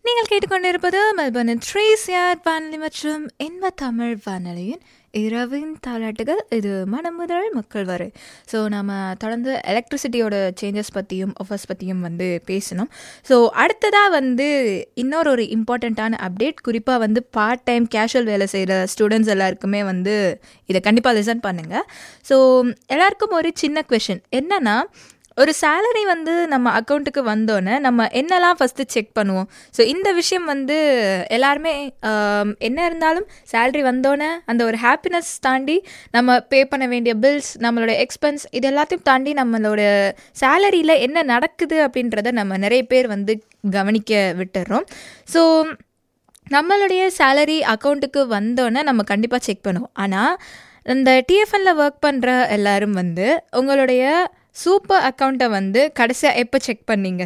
நீங்கள் கேட்டுக்கொண்டிருப்பது மெல்பர்னின் ட்ரேசியார் வானொலி மற்றும் இன்ப தமிழ் வானொலியின் இரவின் தாலாட்டுகள். இது மனம் முதல் மக்கள் வரை. ஸோ நம்ம தொடர்ந்து எலக்ட்ரிசிட்டியோட சேஞ்சஸ் பற்றியும் ஆஃபர்ஸ் பற்றியும் பேசணும். ஸோ அடுத்ததாக இன்னொரு இம்பார்ட்டண்ட்டான அப்டேட், குறிப்பாக பார்ட் டைம் கேஷுவல் வேலை செய்கிற ஸ்டூடெண்ட்ஸ் எல்லாருக்குமே இதை கண்டிப்பாக லிசன் பண்ணுங்கள். ஸோ எல்லாருக்கும் ஒரு சின்ன கொஷின் என்னென்னா, ஒரு சேலரி நம்ம அக்கௌண்ட்டுக்கு வந்தோன்னே நம்ம என்னெல்லாம் ஃபஸ்ட்டு செக் பண்ணுவோம். ஸோ இந்த விஷயம் எல்லாருமே என்ன இருந்தாலும் சேலரி வந்தோன்னே அந்த ஒரு ஹாப்பினஸ் தாண்டி நம்ம பே பண்ண வேண்டிய பில்ஸ், நம்மளோட எக்ஸ்பென்ஸ், இது எல்லாத்தையும் தாண்டி நம்மளோட சேலரியில் என்ன நடக்குது அப்படின்றத நம்ம நிறைய பேர் கவனிக்க விட்டுறோம். ஸோ நம்மளுடைய சேலரி அக்கௌண்ட்டுக்கு வந்தோன்னே நம்ம கண்டிப்பாக செக் பண்ணுவோம். ஆனால் இந்த டிஎஃப்எனில் ஒர்க் பண்ணுற எல்லோரும் உங்களுடைய சூப்பர் அக்கௌண்ட்டை கடைசியாக எப்போ செக் பண்ணீங்க?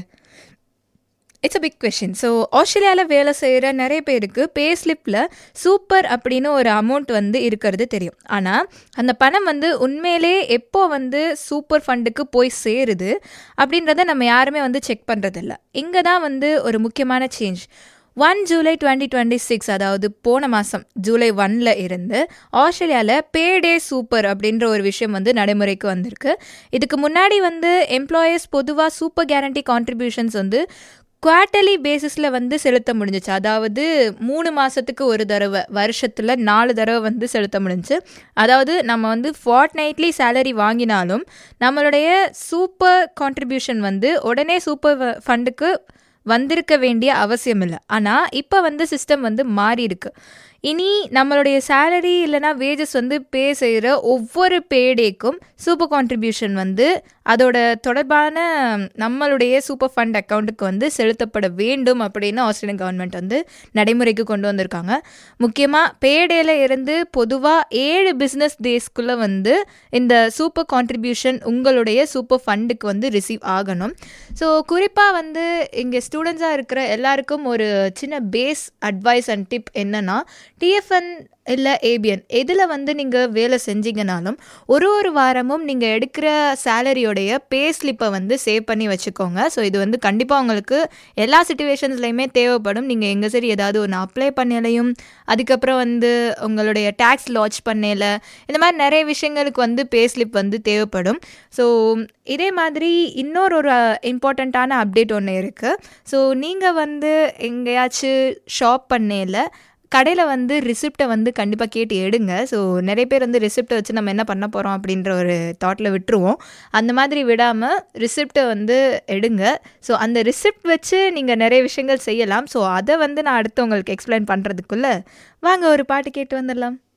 It's a big question. So ஆஸ்திரேலியாவில் வேலை செய்கிற நிறைய பேருக்கு பே ஸ்லிப்பில் சூப்பர் அப்படின்னு ஒரு அமௌண்ட் இருக்கிறது தெரியும். ஆனால் அந்த பணம் உண்மையிலே எப்போ சூப்பர் ஃபண்டுக்கு போய் சேருது அப்படின்றத நம்ம யாருமே செக் பண்ணுறதில்ல. இங்கே தான் ஒரு முக்கியமான சேஞ்ச். 1 ஜூலை 2026, அதாவது போன மாதம் ஜூலை 1 இருந்து ஆஸ்திரேலியாவில் பேடே சூப்பர் அப்படின்ற ஒரு விஷயம் நடைமுறைக்கு வந்திருக்கு. இதுக்கு முன்னாடி எம்ப்ளாயர்ஸ் பொதுவாக சூப்பர் கேரண்டி கான்ட்ரிபியூஷன்ஸ் குவார்ட்டர்லி பேசிஸில் செலுத்த முடிஞ்சிச்சு. அதாவது 3 மாதத்துக்கு ஒரு தடவை, வருஷத்தில் 4 தடவை செலுத்த முடிஞ்சு. அதாவது நம்ம ஃபார்ட்நைட்லி சேலரி வாங்கினாலும் நம்மளுடைய சூப்பர் கான்ட்ரிபியூஷன் உடனே சூப்பர் ஃபண்டுக்கு வந்திருக்க வேண்டிய அவசியம் இல்லை. ஆனால் இப்போ சிஸ்டம் மாறி இருக்கு. இனி நம்மளுடைய சேலரி இல்லைனா வேஜஸ் பே செய்கிற ஒவ்வொரு பேடேக்கும் சூப்பர் கான்ட்ரிபியூஷன் அதோட தொடர்பான நம்மளுடைய சூப்பர் ஃபண்ட் அக்கௌண்ட்டுக்கு செலுத்தப்பட வேண்டும் அப்படின்னு ஆஸ்திரேலியன் கவர்மெண்ட் நடைமுறைக்கு கொண்டு வந்திருக்காங்க. முக்கியமாக பேடேல இருந்து பொதுவாக 7 பிஸ்னஸ் டேஸ்க்குள்ளே இந்த சூப்பர் கான்ட்ரிபியூஷன் உங்களுடைய சூப்பர் ஃபண்டுக்கு ரிசீவ் ஆகணும். ஸோ குறிப்பாக இங்கே ஸ்டூடெண்ட்ஸாக இருக்கிற எல்லாருக்கும் ஒரு சின்ன பேஸ் அட்வைஸ் அண்ட் டிப் என்னென்னா, டிஎஃப்என் இல்லை ஏபிஎன் இதில் நீங்கள் வேலை செஞ்சீங்கனாலும் ஒரு வாரமும் நீங்கள் எடுக்கிற சேலரியோடைய பே ஸ்லிப்பை சேவ் பண்ணி வச்சுக்கோங்க. ஸோ இது கண்டிப்பாக உங்களுக்கு எல்லா சிச்சுவேஷன்ஸ்லையுமே தேவைப்படும். நீங்கள் எங்கே சரி ஏதாவது ஒன்று அப்ளை பண்ணலையும், அதுக்கப்புறம் உங்களுடைய டேக்ஸ் லான்ச் பண்ணல, இந்த மாதிரி நிறைய விஷயங்களுக்கு பே ஸ்லிப் தேவைப்படும். ஸோ இதே மாதிரி இன்னொரு இம்பார்ட்டண்ட்டான அப்டேட் ஒன்று இருக்குது. ஸோ நீங்கள் எங்கேயாச்சும் ஷாப் பண்ணல கடையில் ரிசிப்டை கண்டிப்பாக கேட்டு எடுங்க. ஸோ நிறைய பேர் ரிசிப்டை வச்சு நம்ம என்ன பண்ண போகிறோம் அப்படின்ற ஒரு தாட்டில் விட்டுருவோம். அந்த மாதிரி விடாமல் ரிசிப்டை எடுங்க. ஸோ அந்த ரிசிப்ட் வச்சு நீங்கள் நிறைய விஷயங்கள் செய்யலாம். ஸோ அதை நான் அடுத்து உங்களுக்கு எக்ஸ்பிளைன் பண்ணுறதுக்குள்ளே வாங்க ஒரு பாட்டு கேட்டு வந்துடலாம்.